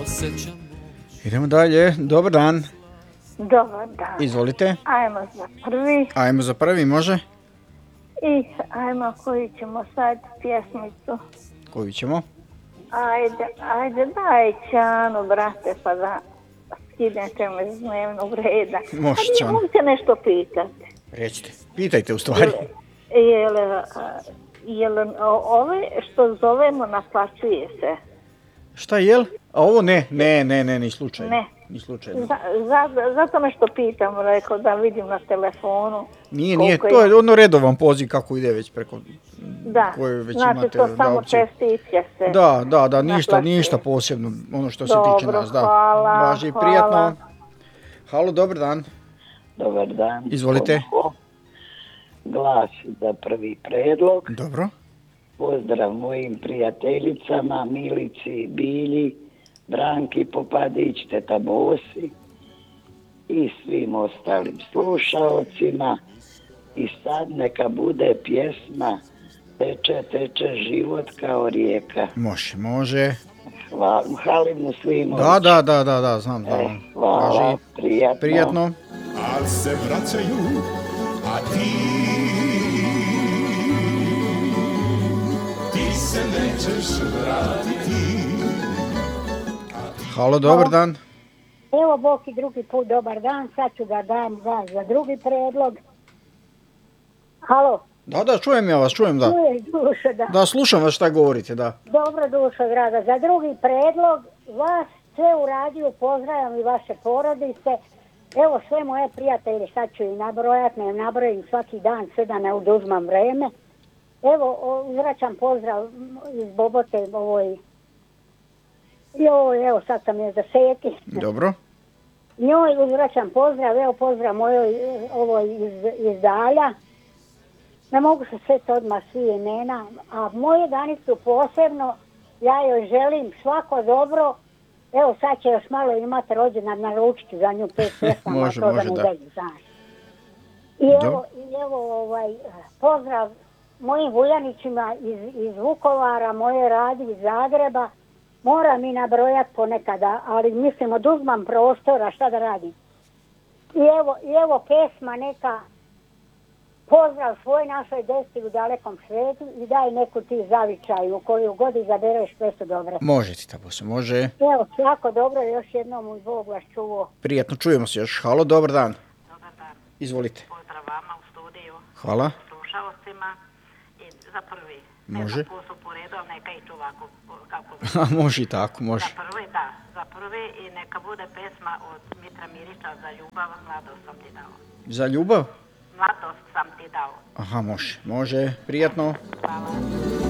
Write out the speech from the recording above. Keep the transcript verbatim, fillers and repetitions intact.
Idemo dalje, dobar dan. Dobar dan. Izvolite. Ajmo za prvi. Ajmo za prvi, može? I ajmo koju ćemo sad pjesmicu. Koju ćemo? Ajde, ajde, daj Ćanu, brate, pa da skinete me s dnevnog reda. Može, A Ćanu. mogu te nešto pitati. Recite, pitajte u stvari. Jel, jel, jel ove što zovemo naplaćuje se? Šta jel? A ovo ne, ne, ne, ne, ni slučajno. Ne. Ni slučajno. Za, za, zato me što pitam, rekao da vidim na telefonu. Nije, nije, koliko to je ono redovan poziv kako ide već preko Da, koje već znači imate to da, samo opcije. čestice se. Da, da, da, ništa, naplaćuje. ništa posebno, ono što se Dobro, tiče nas, da. hvala, Važi, hvala. prijatno. Halo, dobar dan. Dobar dan. Izvolite. Glas za prvi predlog. Dobro. Pozdrav mojim prijateljicama Milici, Bilji, Branki Popadić, Teta Bosi i svim ostalim slušaocima. I sad neka bude pjesma Teče, teče život kao rijeka. Može, može. Hvala, halim muslimu. Da, da, da, da, da, znam, znam. E, hvala, Važi. prijatno. Prijatno. Al se vraćaju, a ti ti se nećeš vratiti. Halo, dobar dan. Evo Boki drugi put dobar dan, sad ću da dam za, za drugi predlog. Halo, Da, da, čujem ja vas, čujem, da. čuješ duše, da. Da, slušam vas šta govorite, da. Dobro dušo, draga. Za drugi predlog vas sve u radiju pozdravljam i vaše porodice. Evo sve moje prijatelje, sad ću i nabrojati, ne nabrojim svaki dan, sve da ne oduzmam vreme. Evo, o, uzvraćam pozdrav iz Bobote, ovoj, joj, evo sad sam je za seki. Dobro. Njoj uzvraćam pozdrav, evo pozdrav mojoj e, ovoj iz, iz Dalja. Ne mogu se sve to odmah svi imena, a moje Danicu posebno, ja joj želim svako dobro. Evo sad će još malo imati rođendan, naručiti za nju pet pjesama, Može, to može, da mu da. veđu, znaš. I Dobro. evo, i evo ovaj, pozdrav mojim Vuljanićima iz, iz Vukovara, moje radi iz Zagreba. Moram i nabrojati ponekada, ali mislim oduzmam prostora, šta da radim. I evo, i evo pesma neka, pozdrav svoj našoj deci u dalekom svijetu i daj neku ti zavičaju koju god izabereš, sve su dobre. Može ti tako se, može. Evo, svako dobro, još jednom u Bog vas čuo. Prijatno, čujemo se još. Halo, dobar dan. Dobar dan. Izvolite. Pozdrav vama u studiju. Hvala. Slušalcima. I za prvi. Može. Ne znam ko su po redu, ali neka ići ovako kako bi. A može i tako, može. Za prvi, da. Za prvi i neka bude pesma od Mitra Mirića za ljubav, mladost sam ti dao. Za ljubav? Mladost sam ti dao. Aha, može, može. Prijatno. Hvala.